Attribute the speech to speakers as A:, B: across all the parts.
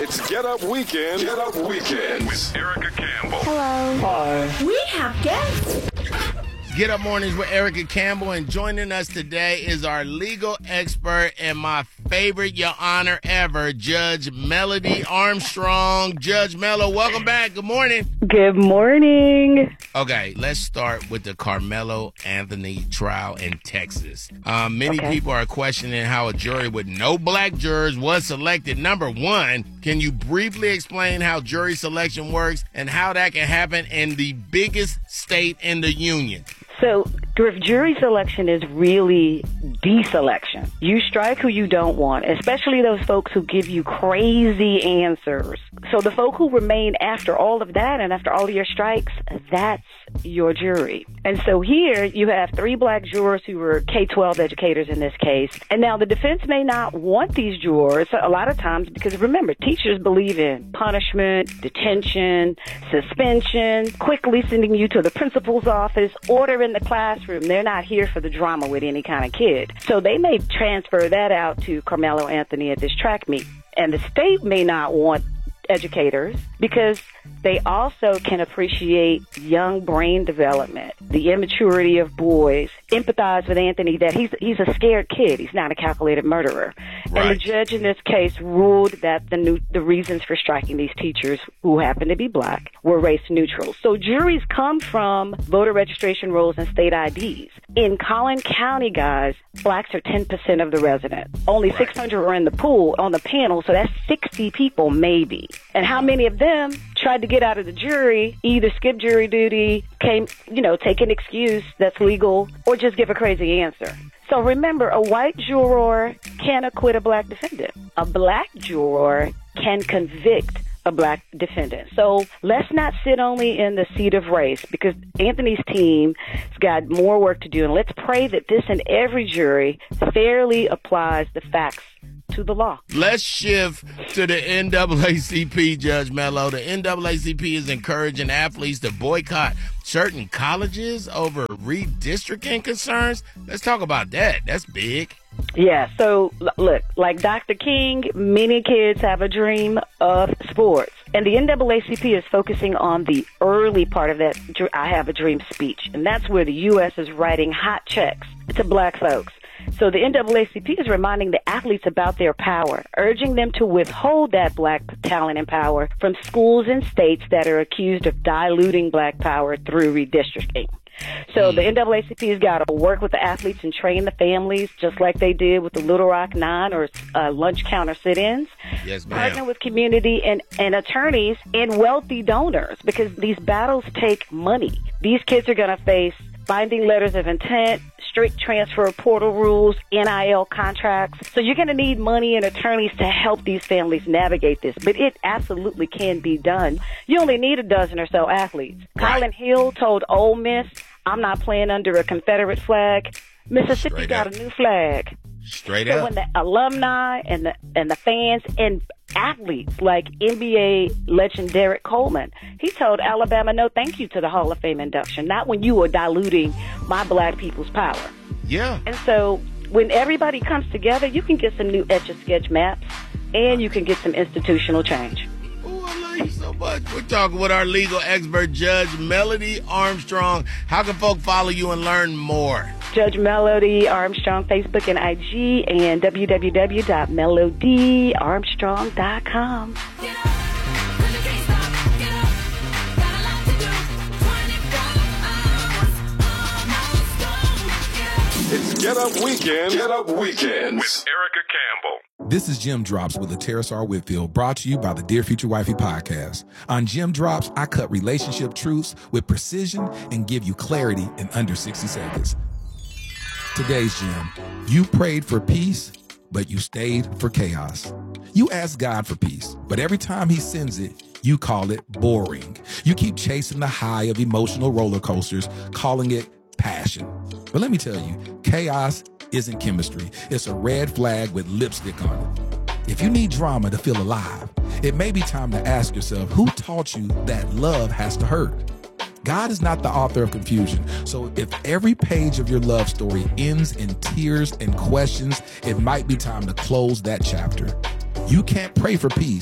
A: It's Get Up Weekend. Get Up Weekend with Erica Campbell.
B: Hello.
C: Hi.
B: We have guests.
D: Get Up Mornings with Erica Campbell, and joining us today is our legal expert and my favorite, Your Honor, ever, Judge Melody Armstrong. Judge Mello, welcome back. Good morning.
E: Good morning.
D: Okay, let's start with the Carmelo Anthony trial in Texas. Many people are questioning how a jury with no black jurors was selected. Number one, can you briefly explain how jury selection works and how that can happen in the biggest state in the union?
E: So, jury selection is really deselection. You strike who you don't want, especially those folks who give you crazy answers. So the folk who remain after all of that and after all of your strikes, that's your jury. And so here you have 3 black jurors who were K-12 educators in this case. And now the defense may not want these jurors a lot of times because, remember, teachers believe in punishment, detention, suspension, quickly sending you to the principal's office, order in the classroom. They're not here for the drama with any kind of kid. So they may transfer that out to Carmelo Anthony at this track meet. And the state may not want educators because they also can appreciate young brain development, the immaturity of boys, empathize with Anthony that he's a scared kid. He's not a calculated murderer. Right. And the judge in this case ruled that the reasons for striking these teachers, who happen to be black, were race neutral. So juries come from voter registration rolls and state IDs. In Collin County, guys, blacks are 10% of the residents. Only 600 are in the pool on the panel, so that's 60 people maybe. And how many of them tried to get out of the jury, either skip jury duty, take an excuse that's legal, or just give a crazy answer. So remember, a white juror can acquit a black defendant. A black juror can convict a black defendant. So let's not sit only in the seat of race, because Anthony's team has got more work to do. And let's pray that this and every jury fairly applies the facts to the law.
D: Let's shift to the NAACP, Judge Mello. The NAACP is encouraging athletes to boycott certain colleges over redistricting concerns. Let's talk about that. That's big.
E: Yeah, so look, like Dr. King, many kids have a dream of sports. And the NAACP is focusing on the early part of that I Have a Dream speech. And that's where the U.S. is writing hot checks to black folks. So the NAACP is reminding the athletes about their power, urging them to withhold that black talent and power from schools and states that are accused of diluting black power through redistricting. So the NAACP has got to work with the athletes and train the families, just like they did with the Little Rock 9 or lunch counter sit-ins.
D: Yes, ma'am.
E: Partner with community and attorneys and wealthy donors, because these battles take money. These kids are going to face binding letters of intent, strict transfer portal rules, NIL contracts. So you're going to need money and attorneys to help these families navigate this. But it absolutely can be done. You only need a dozen or so athletes.
D: Right.
E: Colin Hill told Ole Miss, I'm not playing under a Confederate flag. Mississippi got a new flag.
D: Straight
E: So
D: up.
E: when the alumni and the fans and athletes like NBA legend Derek Coleman, he told Alabama no thank you to the Hall of Fame induction, not when you were diluting my black people's power.
D: Yeah.
E: And so when everybody comes together, you can get some new Etch-a-Sketch maps and you can get some institutional change.
D: Oh, I love you so much. We're talking with our legal expert, Judge Melody Armstrong. How can folk follow you and learn more?
E: Judge Melody Armstrong, Facebook and IG, and www.melodyarmstrong.com.
A: It's Get Up Weekend. Get Up Weekend with Erica Campbell.
F: This is Jim Drops with Lateris R. Whitfield, brought to you by the Dear Future Wifey podcast. On Jim Drops, I cut relationship truths with precision and give you clarity in under 60 seconds. Today's Jim: you prayed for peace, but you stayed for chaos. You asked God for peace, but every time he sends it, you call it boring. You keep chasing the high of emotional roller coasters, calling it passion. But let me tell you, chaos isn't chemistry. It's a red flag with lipstick on it. If you need drama to feel alive, it may be time to ask yourself, who taught you that love has to hurt? God is not the author of confusion. So if every page of your love story ends in tears and questions, it might be time to close that chapter. You can't pray for peace and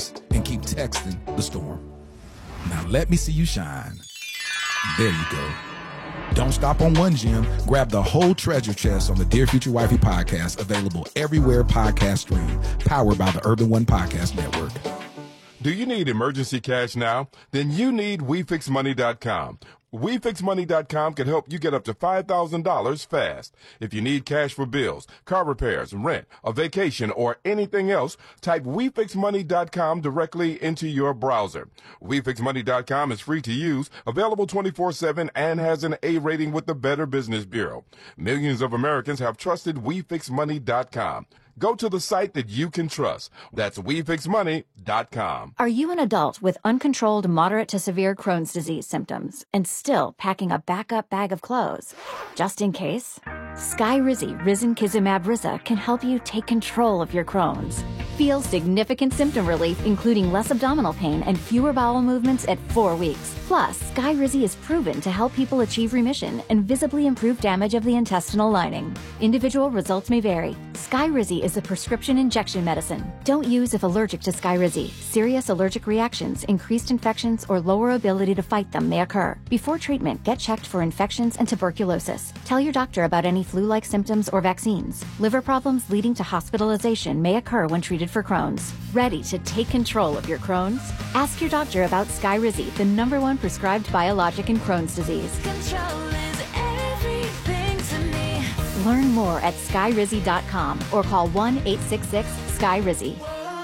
F: keep texting the storm. Now let me see you shine. There you go. Don't stop on one gem. Grab the whole treasure chest on the Dear Future Wifey podcast, available everywhere podcasts stream, powered by the Urban One Podcast Network.
A: Do you need emergency cash now? Then you need WeFixMoney.com. WeFixMoney.com can help you get up to $5,000 fast. If you need cash for bills, car repairs, rent, a vacation, or anything else, type WeFixMoney.com directly into your browser. WeFixMoney.com is free to use, available 24/7, and has an A rating with the Better Business Bureau. Millions of Americans have trusted WeFixMoney.com. Go to the site that you can trust. That's WeFixMoney.com.
B: Are you an adult with uncontrolled moderate to severe Crohn's disease symptoms and still packing a backup bag of clothes? Just in case? Skyrizi Risankizumab Riza can help you take control of your Crohn's. Feel significant symptom relief, including less abdominal pain and fewer bowel movements at 4 weeks. Plus, Skyrizi is proven to help people achieve remission and visibly improve damage of the intestinal lining. Individual results may vary. Skyrizi is a prescription injection medicine. Don't use if allergic to Skyrizi. Serious allergic reactions, increased infections, or lower ability to fight them may occur. Before treatment, get checked for infections and tuberculosis. Tell your doctor about any flu-like symptoms or vaccines. Liver problems leading to hospitalization may occur when treated for Crohn's. Ready to take control of your Crohn's? Ask your doctor about Skyrizi, the #1 prescribed biologic in Crohn's disease.
C: Control is everything to me.
B: Learn more at skyrizi.com or call 1-866-SKY-RIZZI.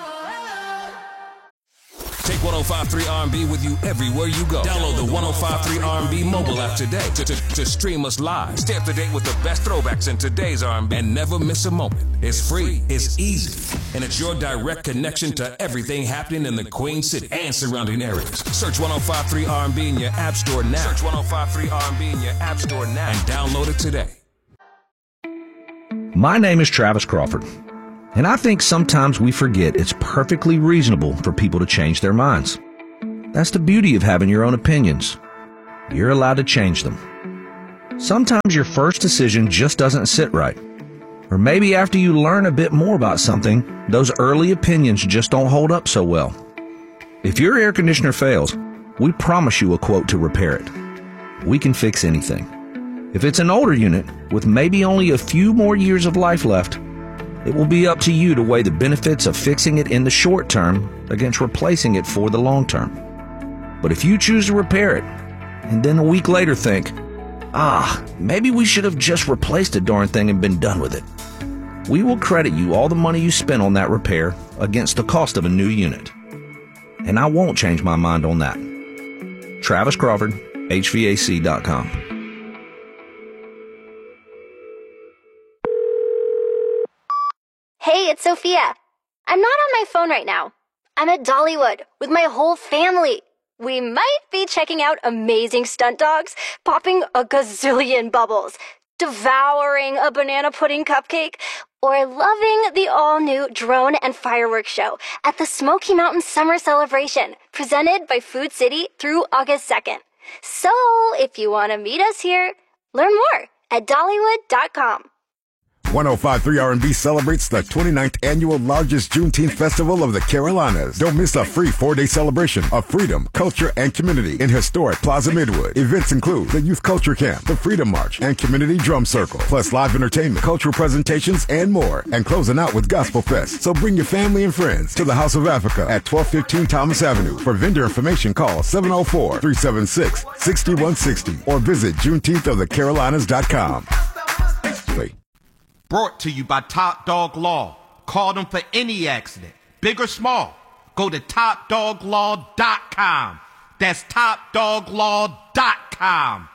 G: Take 105.3 R&B with you everywhere you go. Download the 105.3 R&B mobile app today to stream us live. Stay up to date with the best throwbacks in today's R&B and never miss a moment. It's free, it's easy, and it's your direct connection to everything happening in the Queen City and surrounding areas. Search 105.3 R&B in your app store now. Search 105.3 R&B in your app store now and download it today.
H: My name is Travis Crawford. And I think sometimes we forget it's perfectly reasonable for people to change their minds. That's the beauty of having your own opinions. You're allowed to change them. Sometimes your first decision just doesn't sit right. Or maybe after you learn a bit more about something, those early opinions just don't hold up so well. If your air conditioner fails, we promise you a quote to repair it. We can fix anything. If it's an older unit with maybe only a few more years of life left, it will be up to you to weigh the benefits of fixing it in the short term against replacing it for the long term. But if you choose to repair it, and then a week later think, maybe we should have just replaced the darn thing and been done with it, we will credit you all the money you spent on that repair against the cost of a new unit. And I won't change my mind on that. Travis Crawford, HVAC.com.
I: Hey, it's Sophia. I'm not on my phone right now. I'm at Dollywood with my whole family. We might be checking out amazing stunt dogs, popping a gazillion bubbles, devouring a banana pudding cupcake, or loving the all-new drone and fireworks show at the Smoky Mountain Summer Celebration, presented by Food City through August 2nd. So, if you want to meet us here, learn more at Dollywood.com.
J: 105.3 R&B celebrates the 29th annual largest Juneteenth Festival of the Carolinas. Don't miss a free 4-day celebration of freedom, culture, and community in historic Plaza Midwood. Events include the Youth Culture Camp, the Freedom March, and Community Drum Circle, plus live entertainment, cultural presentations, and more. And closing out with Gospel Fest. So bring your family and friends to the House of Africa at 1215 Thomas Avenue. For vendor information, call 704-376-6160 or visit JuneteenthoftheCarolinas.com.
K: Brought to you by Top Dog Law. Call them for any accident, big or small. Go to TopDogLaw.com. That's TopDogLaw.com.